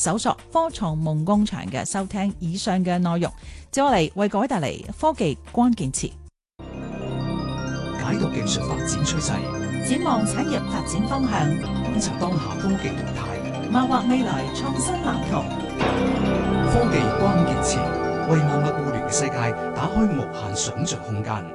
搜索科創夢工場嘅收聽以上嘅內容。接落嚟為各位帶嚟科技關鍵詞， 解讀技術發展趨勢， 展望產業發展方向， 觀察當下科技動態， 謀劃未來創新藍圖。 科技關鍵詞為萬物互聯嘅世界打開無限想像空間。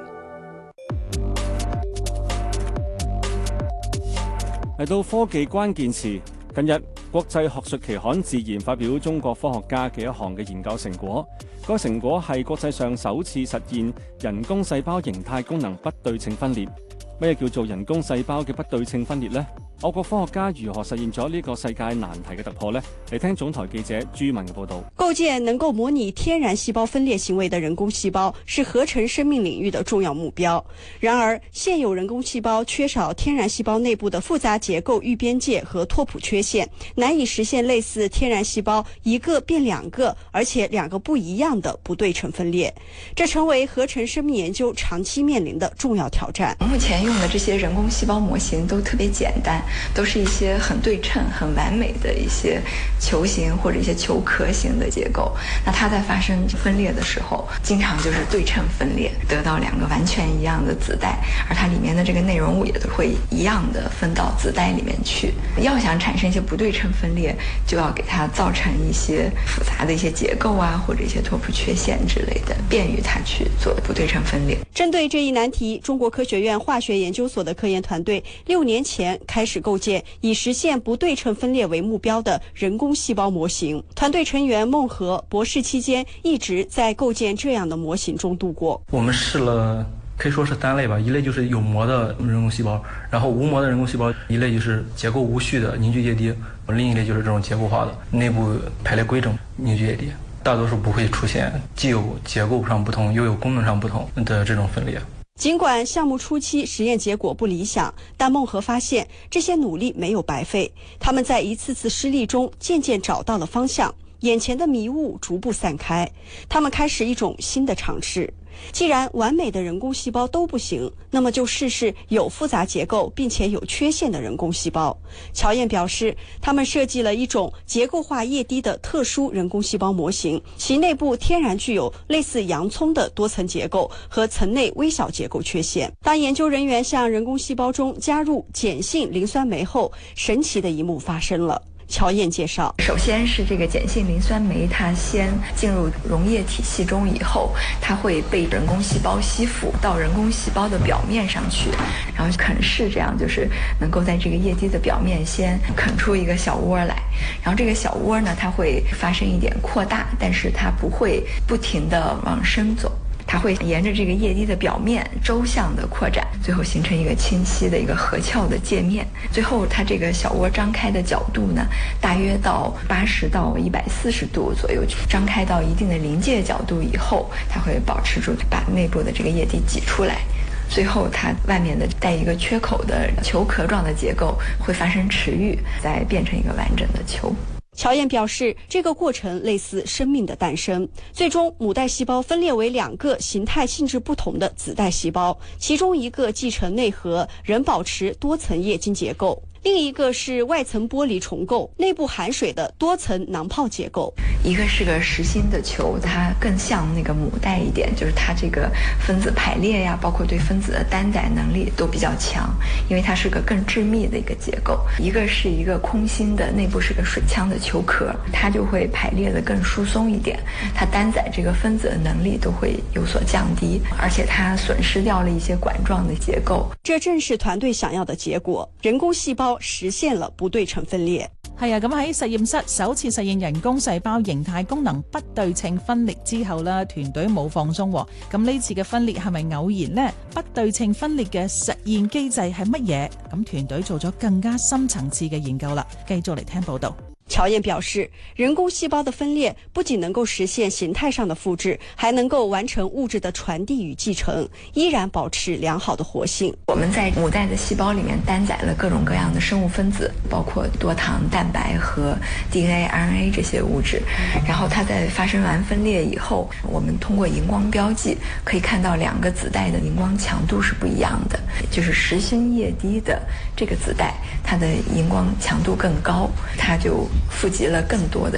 嚟到科技關鍵詞，近日國際學術期刊《自然》發表中國科學家嘅一項嘅研究成果。該成果係國際上首次實現人工細胞形態功能不對稱分裂。咩叫做人工細胞嘅不對稱分裂呢？我國科學家如何實現咗呢個世界難題嘅突破呢？嚟聽總台記者朱文嘅報道。 構建能夠模擬天然細胞分裂行為的人工細胞是合成生命領域的重要目標。然而，現有人工細胞缺少天然細胞內部的複雜結構預邊界和拓撲缺陷，難以實現類似天然細胞一個變兩個，而且兩個不一樣的不對稱分裂。這成為合成生命研究長期面臨的重要挑戰。 目前用的這些人工細胞模型都特別簡單，都是一些很對稱、很完美的一些球形或者一些球殼型的結構。那它在發生分裂的時候，經常就是對稱分裂，得到兩個完全一樣的子代，而它裡面的這個內容物也都會一樣的分到子代裡面去。要想產生一些不對稱分裂，就要給它造成一些複雜的一些結構啊，或者一些拓撲缺陷之類的，便於它去做不對稱分裂。 針對這一難題，中國科學院化學研究所的科研團隊6年前開始構建以實現不對稱分裂為目標的人工細胞模型。團隊成員孟和博士期間一直在構建這樣的模型中度過。 我們試了可以說是3類吧，一類就是有膜的人工細胞，然後無膜的人工細胞，一類就是結構無序的凝聚液滴，另一類就是這種結構化的內部排列規整凝聚液滴。大多數不會出現既有結構上不同又有功能上不同的這種分裂。 儘管項目初期實驗結果不理想，但孟和發現這些努力沒有白費，他們在一次次失利中漸漸找到了方向，眼前的迷霧逐步散開，他們開始一種新的嘗試。既然完美的人工細胞都不行，那麼就試試有複雜結構並且有缺陷的人工細胞。喬燕表示，他們設計了一種結構化液滴的特殊人工細胞模型，其內部天然具有類似洋蔥的多層結構和層內微小結構缺陷。當研究人員向人工細胞中加入鹼性磷酸酶後，神奇的一幕發生了。喬燕介紹， 首先是這個鹼性磷酸酶，它先進入溶液體系中以後，它會被人工細胞吸附到人工細胞的表面上去，然後啃噬，這樣就是能夠在這個液滴的表面先啃出一個小窩來，然後這個小窩呢，它會發生一點擴大，但是它不會不停地往深走。它會沿着這個液滴的表面周向的擴展，最後形成一個清晰的一個合鞘的界面。最後它這個小窩張開的角度呢，大約到80到140度左右，張開到一定的臨界角度以後，它會保持住把內部的這個液滴擠出來。最後它外面的帶一個缺口的球殼狀的結構會發生遲愈，再變成一個完整的球。 喬燕表示，這個過程類似生命的誕生。最終，母帶細胞分裂為2個形態性質不同的子帶細胞，其中一個繼承內核，仍保持多層液晶結構。另一個是外層玻璃重構，內部含水的多層囊泡結構。 一個是個實心的球，它更像那個母帶一點，就是它這個分子排列呀，包括對分子的單載能力都比較強，因為它是個更致密的一個結構。一個是一個空心的，內部是個水腔的球殼，它就會排列得更疏鬆一點，它單載這個分子的能力都會有所降低，而且它損失掉了一些管狀的結構。 這正是團隊想要的結果，人工細胞實現了不對稱分裂。 係啊，咁喺實驗室首次實現人工細胞形態功能不對稱分裂之後啦，團隊冇放鬆。咁呢次嘅分裂係咪偶然呢？不對稱分裂嘅實現機制係乜嘢？咁團隊做咗更加深層次嘅研究啦。繼續嚟聽報道。 喬燕表示，人工細胞的分裂不僅能夠實現形態上的複製，還能夠完成物質的傳遞與繼承，依然保持良好的活性。 我們在母帶的細胞裡面單載了各種各樣的生物分子，包括多糖、蛋白和 DNA、RNA 這些物質。然後它在發生完分裂以後，我們通過熒光標記可以看到2個子帶的熒光強度是不一樣的，就是實心液滴的這個子帶，它的熒光強度更高，它就富集了更多的